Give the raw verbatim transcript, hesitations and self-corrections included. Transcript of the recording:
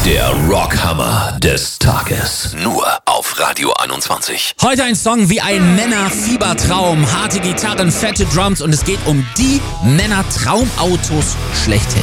Der Rockhammer des Tages. Nur auf Radio einundzwanzig. Heute ein Song wie ein Männerfiebertraum. Harte Gitarren, fette Drums und es geht um die Männertraumautos schlechthin.